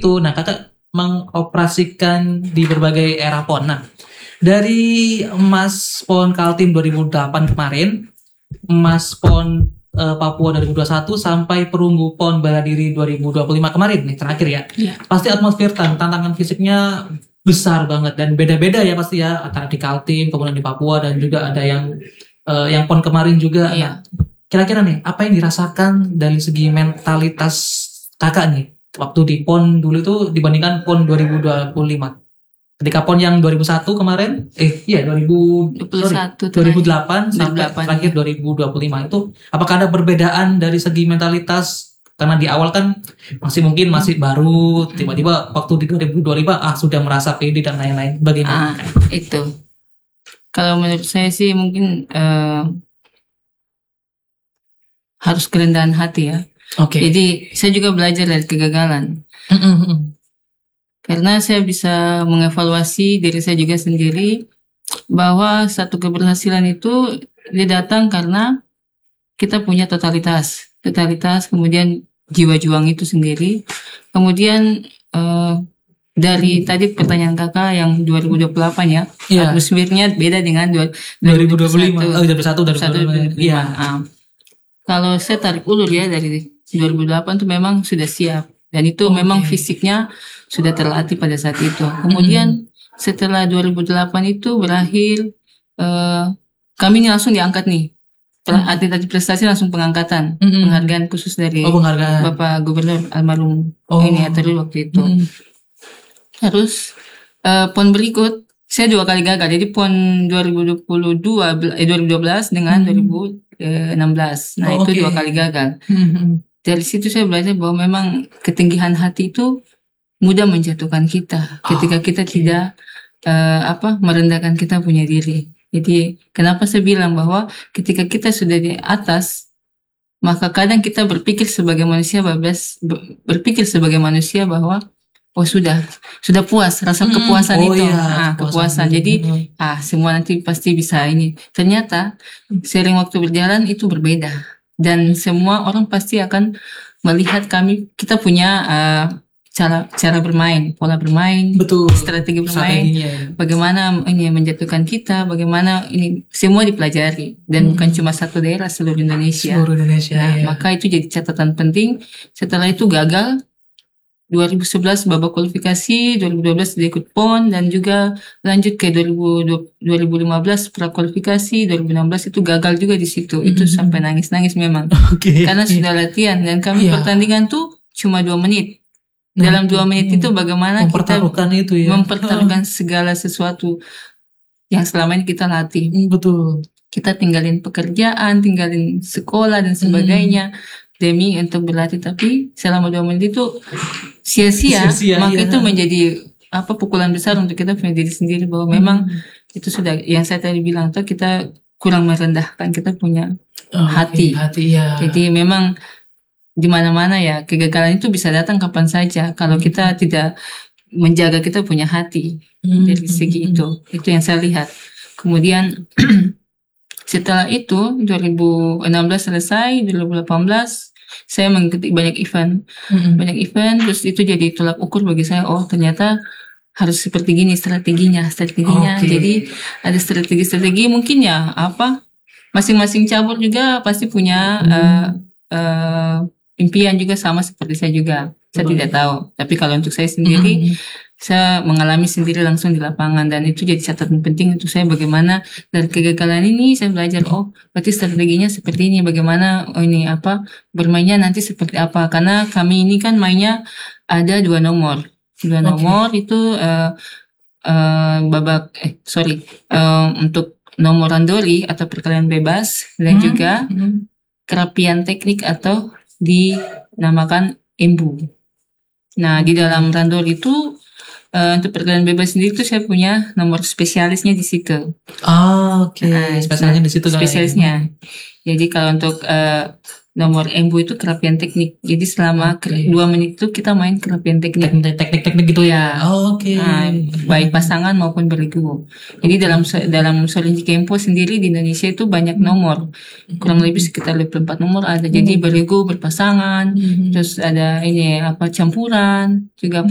itu. Nah, kakak mengoperasikan di berbagai era PON. Nah, dari emas PON Kaltim 2008 kemarin, emas PON Papua 2021 sampai perunggu PON bela diri 2025 kemarin nih terakhir ya. Iya. Pasti atmosfer tantangan fisiknya besar banget dan beda-beda ya pasti ya antara di Kaltim kemudian di Papua dan juga ada yang PON kemarin juga. Iya. Nah, kira-kira nih apa yang dirasakan dari segi mentalitas kakak nih waktu di PON dulu itu dibandingkan PON 2025? Ketika PON yang 2001 kemarin, 2008 sampai 2008, terakhir 2025 itu, apakah ada perbedaan dari segi mentalitas? Karena di awal kan masih baru, tiba-tiba waktu di 2025 sudah merasa pede dan lain-lain. Bagaimana? Itu. Kalau menurut saya sih mungkin harus kerendahan hati ya. Oke. Jadi saya juga belajar dari kegagalan. Karena saya bisa mengevaluasi diri saya juga sendiri bahwa satu keberhasilan itu dia datang karena kita punya totalitas, kemudian jiwa juang itu sendiri. Kemudian dari tadi pertanyaan kakak yang 2028 ya, atmosfernya beda dengan 2025. 2021. Iya. Kalau saya tarik ulur ya dari 2008 itu memang sudah siap. Dan itu memang fisiknya sudah terlatih pada saat itu. Kemudian setelah 2008 itu berakhir, kami ini langsung diangkat nih. Atlet prestasi langsung pengangkatan, penghargaan khusus dari Bapak Gubernur almarhum Terus waktu itu. Terus PON berikut saya 2 kali gagal. Jadi PON 2012 dengan 2016. Nah itu 2 kali gagal. Dari situ saya belajar bahwa memang ketinggian hati itu mudah menjatuhkan kita ketika kita tidak merendahkan kita punya diri. Jadi kenapa saya bilang bahwa ketika kita sudah di atas, maka kadang kita berpikir sebagai manusia bahwa sudah puas, rasa kepuasan itu. Kepuasan. Jadi semua nanti pasti bisa ini. Ternyata seiring waktu berjalan itu berbeda. Dan semua orang pasti akan melihat kita punya cara bermain, pola bermain, strategi bermain, bagaimana ini menjatuhkan kita, bagaimana ini semua dipelajari dan bukan cuma satu daerah, seluruh Indonesia. Maka itu jadi catatan penting. Setelah itu gagal 2011 babak kualifikasi, 2012 dia ikut PON dan juga lanjut ke 2015 prakualifikasi, 2016 itu gagal juga di situ. Itu sampai nangis-nangis memang. Karena sudah latihan dan kami pertandingan tuh cuma 2 menit. Dalam 2 menit itu bagaimana kita mempertaruhkan segala sesuatu yang selama ini kita latih. Kita tinggalin pekerjaan, tinggalin sekolah dan sebagainya demi untuk berlatih, tapi selama 2 menit itu sia-sia maka itu menjadi pukulan besar untuk kita punya diri sendiri bahwa memang itu sudah yang saya tadi bilang tuh kita kurang merendahkan kita punya hati. Jadi memang di mana-mana ya kegagalan itu bisa datang kapan saja kalau kita tidak menjaga kita punya hati. Dari segi itu yang saya lihat. Kemudian setelah itu 2016 selesai, 2018 saya mengikuti banyak event, terus itu jadi tolak ukur bagi saya. Ternyata harus seperti gini strateginya. Jadi ada strategi mungkin ya masing-masing cabur juga pasti punya impian juga sama seperti saya juga. Saya tidak tahu, tapi kalau untuk saya sendiri saya mengalami sendiri langsung di lapangan dan itu jadi catatan penting untuk saya bagaimana dari kegagalan ini saya belajar berarti strateginya seperti ini, bagaimana bermainnya nanti seperti apa, karena kami ini kan mainnya ada 2 nomor itu untuk nomor randori atau perkelahian bebas dan juga kerapian teknik atau dinamakan embu. Nah di dalam randori itu untuk perkelahian bebas sendiri itu saya punya nomor spesialisnya di situ. Spesialisnya di situ. Spesialisnya. Jadi kalau untuk nomor embu itu kerapian teknik. Jadi selama 2 menit itu kita main kerapian teknik. Teknik gitu ya. Baik pasangan maupun beregu. Jadi dalam Solinji Kempo sendiri di Indonesia itu banyak nomor. Kurang lebih sekitar 4 nomor ada. Jadi beregu, berpasangan, terus ada campuran, juga